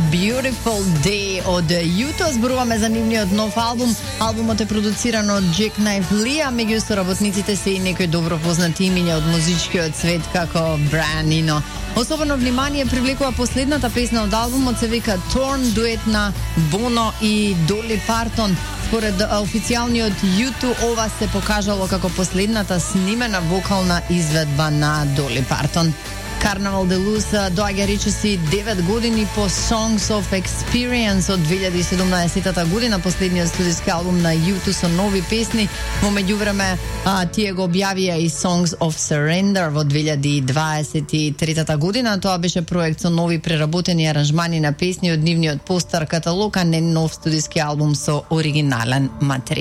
Beautiful Day од U2. Зборуваме за нивниот нов албум. Албумот е продуциран од Jack Knife Lee, а меѓу соработниците се и некои добро познати имиња од музичкиот свет како Brian Eno. Особено внимание привлекува последната песна од албумот, се вика Torn, дует на Bono и Dolly Parton. Според официјалниот U2, ова се покажало како последната снимена вокална изведба на Dolly Parton. Carnival de Luz доаѓа речиси 9 години по Songs of Experience од 2017 година, последниот студиски албум на U2 со нови песни. Во меѓувреме тие го објавија и Songs of Surrender во 2023 година. Тоа беше проект со нови преработени аранжмани на песни од нивниот постар каталог, а не нов студиски албум со оригинален материјал.